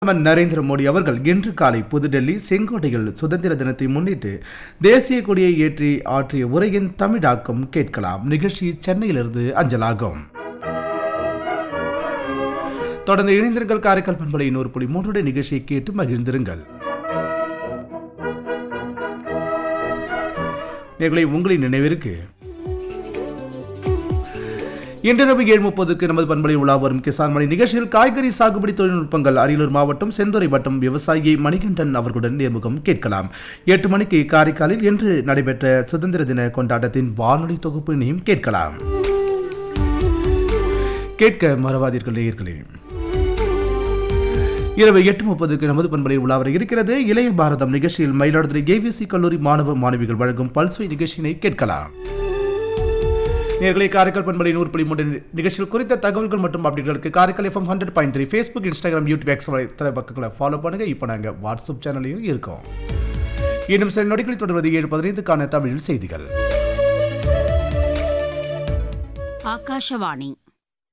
பிரதமர் நரேந்திர மோடி அவர்கள் இன்று காலை புதுடெல்லி செங்கோட்டையில் சுதந்திர தினத்தை முன்னிட்டு தேசிய கொடியை ஏற்றி ஆற்றிய உரையின் தமிழாக்கம் கேட்கலாம். நிகழ்ச்சி சென்னையிலிருந்து அஞ்சலாகும். தொடர்ந்து இணைந்திருங்கள். காரைக்கால் பண்பலை 100.3 நிகழ்ச்சியை கேட்டு மகிழ்ந்திருங்கள். நேயர்களே, உங்களின் நினைவிற்கு இன்றிரவு 7:30 நமது பண்பலை உலா வரும் கிசான் மணி நிகழ்ச்சியில் காய்கறி சாகுபடி தொழில்நுட்பங்கள் அரியலூர் மாவட்டம் செந்துறை வட்டம் விவசாயி மணிகண்டன் அவர்களுடன் நேர்முகம் கேட்கலாம். 8 மணிக்கு காரைக்காலில் இன்று நடைபெற்ற சுதந்திர தின கொண்டாட்டத்தின் வானொலி தொகுப்பினையும் கேட்கலாம். கேட்க மறவாதீர்கள் நேயர்களே. இரவு 8:30 நமது பண்பலை உலா வர இருக்கிறது. இளைய பாரதம் நிகழ்ச்சியில் மயிலாடுதுறை ஏவிசி கல்லூரி மாணவ மாணவிகள் வழங்கும் பல்சுவை நிகழ்ச்சியினை கேட்கலாம். நேர்களை காரைக்கால் பண்பலை 100.3 நிகழ்ச்சியில் குறித்த தகவல்கள் மற்றும் அப்டேட்களுக்கு Karaikal FM 100.3 Facebook, Instagram, YouTube, X பக்கங்களை ஃபாலோ பண்ணுங்க. இப்போ நாங்கள் வாட்ஸ்அப் சேனலையும் இருக்கோம். இன்னும் சில நொடிகளில் தொடர்வது 7:15 தமிழில் செய்திகள். ஆகாஷவாணி.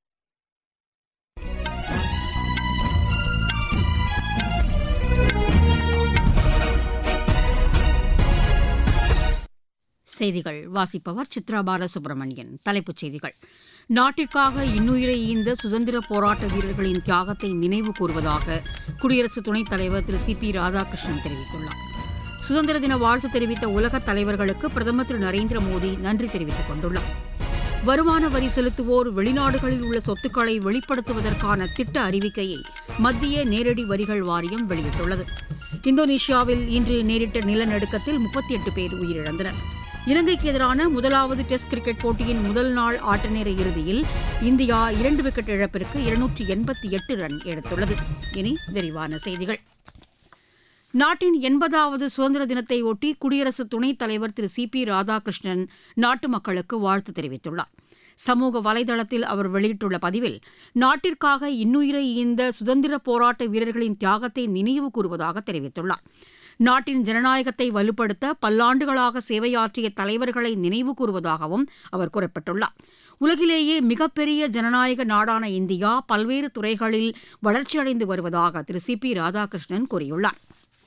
செய்திகள் வாசிப்பவர் சித்ரா பாலசுப்ரமணியன். தலைப்புச் செய்திகள். நாட்டிற்காக இன்னுயிரை ஈந்த சுதந்திர போராட்ட வீரர்களின் தியாகத்தை நினைவு கூறுவதாக குடியரசு துணைத் தலைவர் திரு சி.பி. ராதாகிருஷ்ணன் தெரிவித்துள்ளார். சுதந்திர தின வாழ்த்து தெரிவித்த உலகத் தலைவர்களுக்கு பிரதமர் திரு நரேந்திர மோடி நன்றி தெரிவித்துக் கொண்டுள்ளார். வருமான வரி செலுத்துவோர் வெளிநாடுகளில் உள்ள சொத்துக்களை வெளிப்படுத்துவதற்கான திட்ட அறிவிக்கையை மத்திய நேரடி வரிகள் வாரியம் வெளியிட்டுள்ளது. இந்தோனேஷியாவில் இன்று நேரிட்ட நிலநடுக்கத்தில் 38 பேர் உயிரிழந்தனர். இலங்கைக்கு எதிரான முதலாவது டெஸ்ட் கிரிக்கெட் போட்டியின் முதல் நாள் ஆட்டநேர இறுதியில் இந்தியா 2 விக்கெட் இழப்பிற்கு 288 ரன் எடுத்துள்ளது. இனி விரிவான செய்திகள். நாட்டின் 80வது சுதந்திர தினத்தை ஒட்டி குடியரசு துணைத் தலைவர் திரு சி.பி. ராதாகிருஷ்ணன் நாட்டு மக்களுக்கு வாழ்த்து தெரிவித்துள்ளார். சமூக வலைதளத்தில் அவர் வெளியிட்டுள்ள பதிவில், நாட்டிற்காக இன்னுயிரை ஈந்த சுதந்திர போராட்ட வீரர்களின் தியாகத்தை நினைவு கூறுவதாக தெரிவித்துள்ளார். நாட்டின் ஜனநாயகத்தை வலுப்படுத்த பல்லாண்டுகளாக சேவையாற்றிய தலைவர்களை நினைவு கூறுவதாகவும் அவர் குறிப்பிட்டுள்ளார். உலகிலேயே மிகப்பெரிய ஜனநாயக நாடான இந்தியா பல்வேறு துறைகளில் வளர்ச்சியடைந்து வருவதாக திரு சி.பி. ராதாகிருஷ்ணன் கூறியுள்ளார்.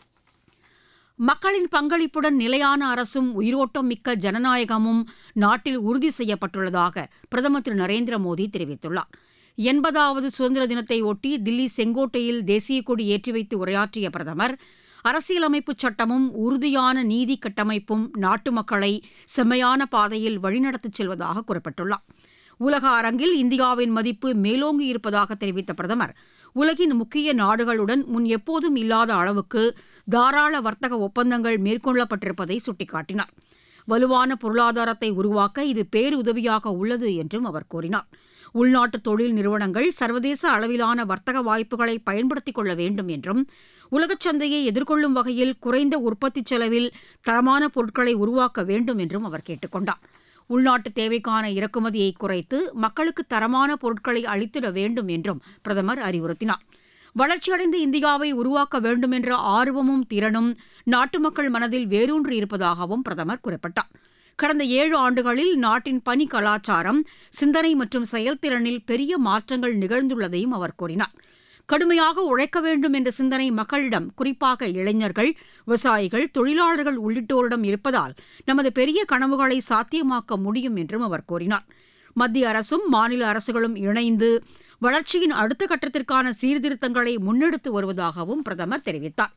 மக்களின் பங்களிப்புடன் நிலையான அரசும் உயிரோட்டம் மிக்க ஜனநாயகமும் நாட்டில் உறுதி செய்யப்பட்டுள்ளதாக பிரதமர் திரு நரேந்திர மோடி தெரிவித்துள்ளார். 80வது சுதந்திர தினத்தை ஒட்டி தில்லி செங்கோட்டையில் தேசிய கொடி ஏற்றி வைத்து உரையாற்றிய பிரதமர், அரசியலமைப்பு சட்டமும் உறுதியான நீதி கட்டமைப்பும் நாட்டு மக்களை செம்மையான பாதையில் வழிநடத்திச் செல்வதாக குறிப்பிட்டுள்ளார். உலக அரங்கில் இந்தியாவின் மதிப்பு மேலோங்கி இருப்பதாக தெரிவித்த பிரதமர், உலகின் முக்கிய நாடுகளுடன் முன் எப்போதும் இல்லாத அளவுக்கு தாராள வர்த்தக ஒப்பந்தங்கள் மேற்கொள்ளப்பட்டிருப்பதை சுட்டிக்காட்டினார். வலுவான பொருளாதாரத்தை உருவாக்க இது பேருதவியாக உள்ளது என்றும் அவர் கூறினார். உள்நாட்டு தொழில் நிறுவனங்கள் சர்வதேச அளவிலான வர்த்தக வாய்ப்புகளை பயன்படுத்திக் கொள்ள வேண்டும் என்றும், உலகச் சந்தையை எதிர்கொள்ளும் வகையில் குறைந்த உற்பத்தி செலவில் தரமான பொருட்களை உருவாக்க வேண்டும் என்றும் அவர் கேட்டுக் கொண்டார். உள்நாட்டு தேவைக்கான இறக்குமதியை குறைத்து மக்களுக்கு தரமான பொருட்களை அளித்திட வேண்டும் என்றும் பிரதமர் அறிவுறுத்தினார். வளர்ச்சியடைந்த இந்தியாவை உருவாக்க வேண்டும் என்ற ஆர்வமும் திறனும் நாட்டு மக்கள் மனதில் வேரூன்றி இருப்பதாகவும் பிரதமர் குறிப்பிட்டார். கடந்த 7 ஆண்டுகளில் நாட்டின் பணி கலாச்சாரம், சிந்தனை மற்றும் செயல்திறனில் பெரிய மாற்றங்கள் நிகழ்ந்துள்ளதையும் அவர் கூறினார். கடுமையாக உழைக்க வேண்டும் என்ற சிந்தனை மக்களிடம், குறிப்பாக இளைஞர்கள், விவசாயிகள், தொழிலாளர்கள் உள்ளிட்டோரிடம் இருப்பதால் நமது பெரிய கனவுகளை சாத்தியமாக்க முடியும் என்றும் அவர் கூறினார். மத்திய அரசும் மாநில அரசுகளும் இணைந்து வளர்ச்சியின் அடுத்த கட்டத்திற்கான சீர்திருத்தங்களை முன்னெடுத்து வருவதாகவும் பிரதமர் தெரிவித்தார்.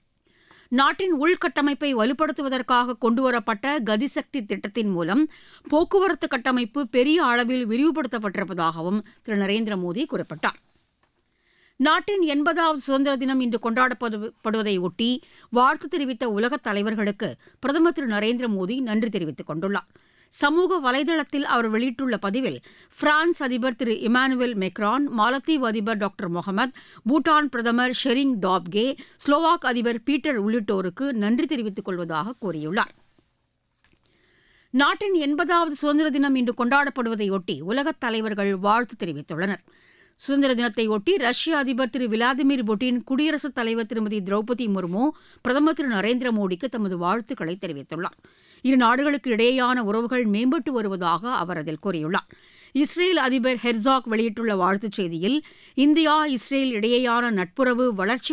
நாட்டின் உள்கட்டமைப்பை வலுப்படுத்துவதற்காக கொண்டுவரப்பட்ட கதிசக்தி திட்டத்தின் மூலம் போக்குவரத்து கட்டமைப்பு பெரிய அளவில் விரிவுபடுத்தப்பட்டிருப்பதாகவும் திரு நரேந்திர மோடி குறிப்பிட்டார். நாட்டின் 80வது சுதந்திர தினம் இன்று கொண்டாடப்படுவதை ஒட்டி வாழ்த்து தெரிவித்த உலகத் தலைவர்களுக்கு பிரதமர் திரு நரேந்திர மோடி நன்றி தெரிவித்துக் கொண்டுள்ளார். சமூக வலைதளத்தில் அவர் வெளியிட்டுள்ள பதிவில், பிரான்ஸ் அதிபர் திரு இமானுவேல் மெக்ரான், மாலத்தீவு அதிபர் டாக்டர் முகமது, பூட்டான் பிரதமர் ஷெரிங் தாப்கே, ஸ்லோவாக் அதிபர் பீட்டர் உள்ளிட்டோருக்கு நன்றி தெரிவித்துக் கொள்வதாக கூறியுள்ளார். நாட்டின் 80வது சுதந்திர தினம் இன்று கொண்டாடப்படுவதையொட்டி உலகத் தலைவர்கள் வாழ்த்து தெரிவித்துள்ளனர். சுதந்திர தினத்தையொட்டி ரஷ்ய அதிபர் திரு விளாடிமிர் புட்டின், குடியரசுத் தலைவர் திருமதி திரௌபதி முர்மு பிரதமர் திரு நரேந்திர மோடிக்கு தமது வாழ்த்துக்களை தெரிவித்துள்ளார். இரு நாடுகளுக்கு இடையேயான உறவுகள் மேம்பட்டு வருவதாக அவர் அதில் கூறியுள்ளார். இஸ்ரேல் அதிபர் ஹெர்சாக் வெளியிட்டுள்ள வாழ்த்துச் செய்தியில், இந்தியா இஸ்ரேல் இடையேயான நட்புறவு வளர்ச்சி